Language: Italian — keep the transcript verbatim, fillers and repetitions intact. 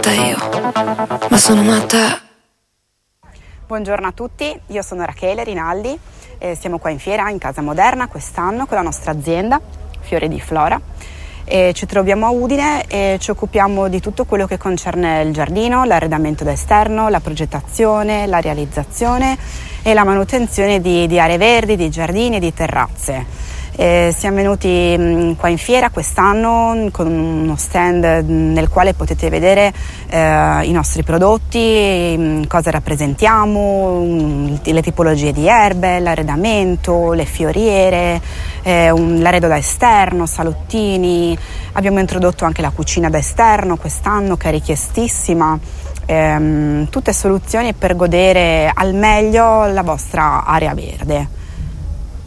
matta io, ma sono matta. Buongiorno a tutti, io sono Rachele Rinaldi e siamo qua in fiera in Casa Moderna quest'anno con la nostra azienda Fiori di Flora. E ci troviamo a Udine e ci occupiamo di tutto quello che concerne il giardino, l'arredamento da esterno, la progettazione, la realizzazione e la manutenzione di, di aree verdi, di giardini e di terrazze. E siamo venuti mh, qua in fiera quest'anno con uno stand nel quale potete vedere eh, i nostri prodotti, mh, cosa rappresentiamo, mh, le tipologie di erbe, l'arredamento, le fioriere, eh, un, l'arredo da esterno, salottini. Abbiamo introdotto anche la cucina da esterno quest'anno, che è richiestissima. Ehm, tutte soluzioni per godere al meglio la vostra area verde.